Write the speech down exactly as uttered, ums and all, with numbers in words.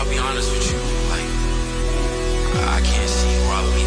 I'll be honest with you, like, I can't see you robbing me